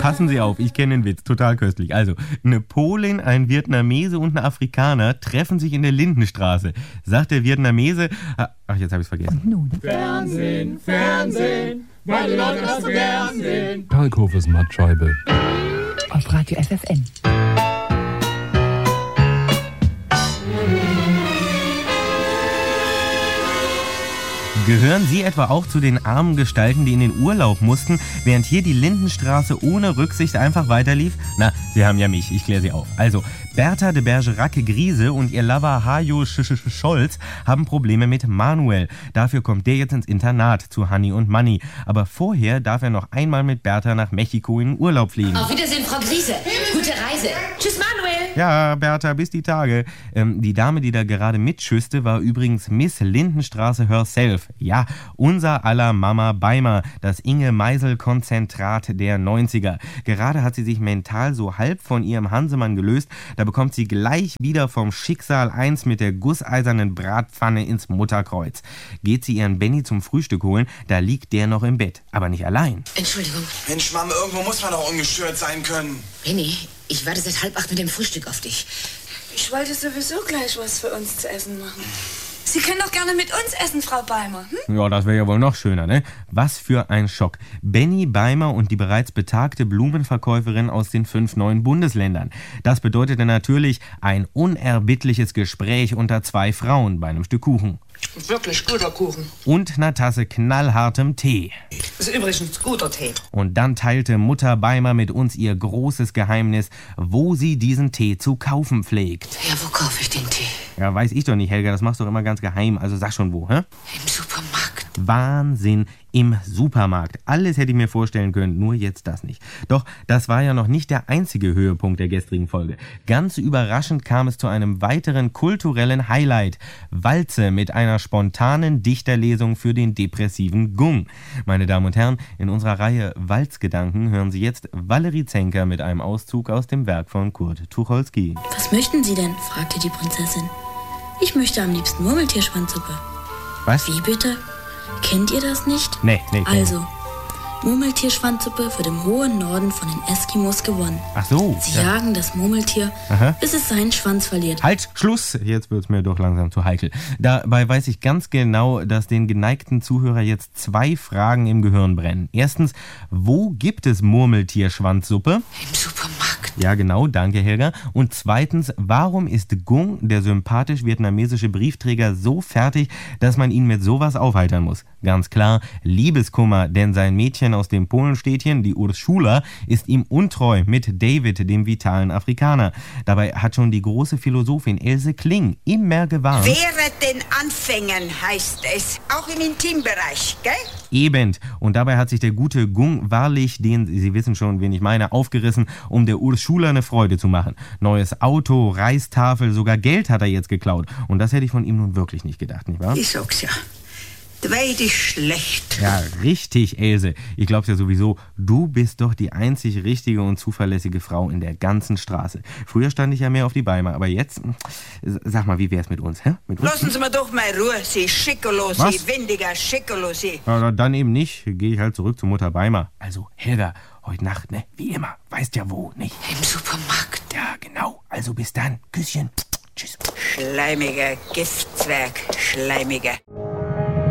Passen Sie auf, ich kenne den Witz, total köstlich. Also, eine Polin, ein Vietnamese und ein Afrikaner treffen sich in der Lindenstraße. Sagt der Vietnamese, ach, jetzt habe ich es vergessen. Und nun? Fernsehen, Fernsehen, weil die Leute das so gern sehen. Kalkhofes Mattscheibe. Auf Radio FFN. Gehören Sie etwa auch zu den armen Gestalten, die in den Urlaub mussten, während hier die Lindenstraße ohne Rücksicht einfach weiterlief? Na, Sie haben ja mich, ich kläre Sie auf. Also, Bertha de Bergerac-Griese und ihr Lover Hajo Scholz haben Probleme mit Manuel. Dafür kommt der jetzt ins Internat zu Hanni und Manni. Aber vorher darf er noch einmal mit Bertha nach Mexiko in den Urlaub fliegen. Auf Wiedersehen, Frau Griese. Gute Reise. Tschüss, Manuel. Ja, Bertha, bis die Tage. Die Dame, die da gerade mitschüsste, war übrigens Miss Lindenstraße herself. Ja, unser aller Mama Beimer, das Inge-Meisel-Konzentrat der 90er. Gerade hat sie sich mental so halb von ihrem Hansemann gelöst, da bekommt sie gleich wieder vom Schicksal eins mit der gusseisernen Bratpfanne ins Mutterkreuz. Geht sie ihren Benny zum Frühstück holen, da liegt der noch im Bett, aber nicht allein. Entschuldigung. Mensch, Mama, irgendwo muss man doch ungestört sein können. Benny, ich warte seit 7:30 mit dem Frühstück auf dich. Ich wollte sowieso gleich was für uns zu essen machen. Sie können doch gerne mit uns essen, Frau Beimer. Ja, das wäre ja wohl noch schöner, ne? Was für ein Schock. Benny Beimer und die bereits betagte Blumenverkäuferin aus den 5 neuen Bundesländern. Das bedeutete natürlich ein unerbittliches Gespräch unter 2 Frauen bei einem Stück Kuchen. Wirklich guter Kuchen. Und einer Tasse knallhartem Tee. Das ist übrigens guter Tee. Und dann teilte Mutter Beimer mit uns ihr großes Geheimnis, wo sie diesen Tee zu kaufen pflegt. Ja, wo kaufe ich den Tee? Ja, weiß ich doch nicht, Helga, das machst du doch immer ganz geheim, also sag schon wo, hä? Im Supermarkt. Wahnsinn, im Supermarkt. Alles hätte ich mir vorstellen können, nur jetzt das nicht. Doch das war ja noch nicht der einzige Höhepunkt der gestrigen Folge. Ganz überraschend kam es zu einem weiteren kulturellen Highlight. Walze mit einer spontanen Dichterlesung für den depressiven Gung. Meine Damen und Herren, in unserer Reihe Walzgedanken hören Sie jetzt Valerie Zenker mit einem Auszug aus dem Werk von Kurt Tucholsky. Was möchten Sie denn? Fragte die Prinzessin. Ich möchte am liebsten Murmeltierschwanzsuppe. Was? Wie bitte? Kennt ihr das nicht? Nee. Also, Murmeltierschwanzsuppe wird im hohen Norden von den Eskimos gewonnen. Ach so. Sie jagen das Murmeltier, bis es seinen Schwanz verliert. Halt, Schluss! Jetzt wird's mir doch langsam zu heikel. Dabei weiß ich ganz genau, dass den geneigten Zuhörer jetzt 2 Fragen im Gehirn brennen. Erstens, wo gibt es Murmeltierschwanzsuppe? Im Supermarkt. Ja, genau, danke Helga. Und zweitens, warum ist Gung, der sympathisch-vietnamesische Briefträger, so fertig, dass man ihn mit sowas aufheitern muss? Ganz klar, Liebeskummer, denn sein Mädchen aus dem Polenstädtchen, die Urszula, ist ihm untreu mit David, dem vitalen Afrikaner. Dabei hat schon die große Philosophin Else Kling immer gewarnt. Wehret den Anfängen, heißt es. Auch im Intimbereich, gell? Eben. Und dabei hat sich der gute Gung wahrlich den, Sie wissen schon, wen ich meine, aufgerissen, um der Urszula eine Freude zu machen. Neues Auto, Reistafel, sogar Geld hat er jetzt geklaut. Und das hätte ich von ihm nun wirklich nicht gedacht, nicht wahr? Ich sag's ja. Dweid ist schlecht. Ja, richtig, Else. Ich glaub's ja sowieso, du bist doch die einzig richtige und zuverlässige Frau in der ganzen Straße. Früher stand ich ja mehr auf die Beimer, aber jetzt, sag mal, wie wär's mit uns, hä? Mit uns? Lassen Sie mir doch mal Ruhe, Sie Schickerlo, Sie windiger Schickerlo, Sie. Ja, dann eben nicht, gehe ich halt zurück zu Mutter Beimer. Also, Helga, heute Nacht, ne, wie immer, weißt ja wo, nicht? Im Supermarkt. Ja, genau, also bis dann, Küsschen, tschüss. Schleimiger Giftzwerg, Schleimiger.